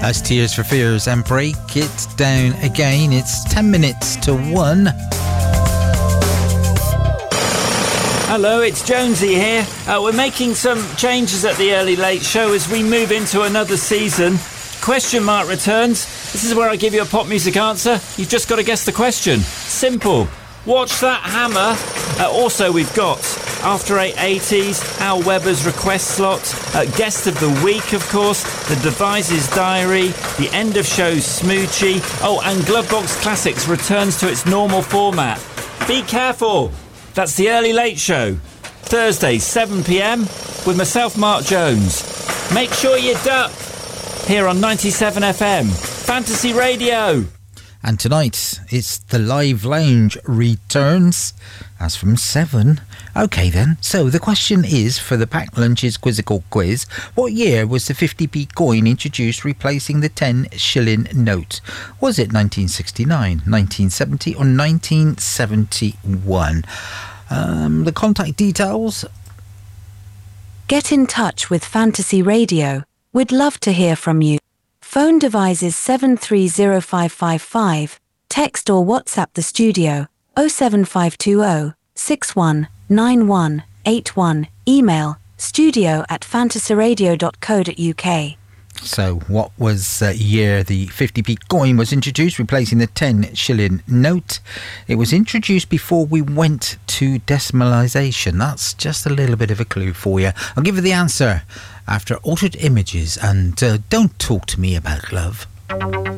That's Tears for Fears and Break It Down Again. It's 10 minutes to 1. Hello, it's Jonesy here. We're making some changes at the Early Late Show as we move into another season. Question mark returns. This is where I give you a pop music answer. You've just got to guess the question. Simple. Watch that hammer. Also, we've got After 880s, Al Weber's request slot, Guest of the Week, of course, The Devices Diary, the End of Show Smoochie. Oh, and Glovebox Classics returns to its normal format. Be careful. That's the Early Late Show. Thursday, 7 p.m. with myself, Mark Jones. Make sure you duck. Here on 97 FM, Fantasy Radio. And tonight, it's the Live Lounge returns. That's from 7. OK then, so the question is for the Packed Lunches Quizzical Quiz. What year was the 50p coin introduced replacing the 10 shilling note? Was it 1969, 1970 or 1971? The contact details? Get in touch with Fantasy Radio. We'd love to hear from you. Phone devices 730555. Text or WhatsApp the studio 07520 619181. Email studio@fantasyradio.co.uk. So what was the year the 50p coin was introduced, replacing the 10 shilling note? It was introduced before we went to decimalisation. That's just a little bit of a clue for you. I'll give you the answer after Altered Images and Don't Talk to Me About Love.